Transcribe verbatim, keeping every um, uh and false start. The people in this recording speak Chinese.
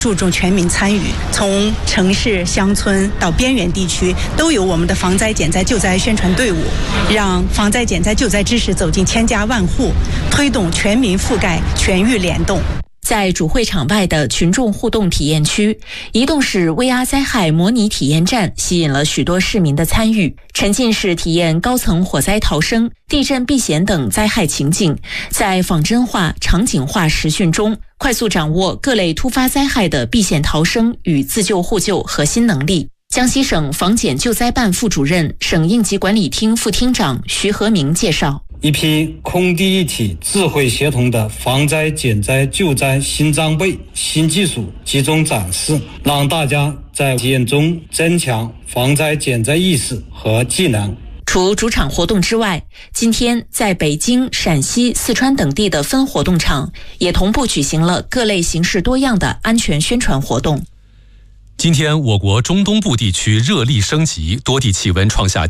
注重全民参与，从城市、乡村到边缘地区，都有我们的防灾减灾救灾宣传队伍，让防灾减灾救灾知识走进千家万户，推动全民覆盖、全域联动。 在主会场外的群众互动体验区，移动式 V R 灾害模拟体验站吸引了许多市民的参与，沉浸式体验高层火灾逃生、地震避险等灾害情境，在仿真化、场景化实训中，快速掌握各类突发灾害的避险逃生与自救互救核心能力。江西省防检救灾办副主任、省应急管理厅副厅长徐和明介绍， 一批空地一体、智慧协同的防灾减灾救灾新装备、新技术集中展示，让大家在体验中增强防灾减灾意识和技能。 除主场活动之外，今天在北京、陕西、四川等地的分活动场也同步举行了各类形式多样的安全宣传活动。 今天我国中东部地区热力升级，多地气温创下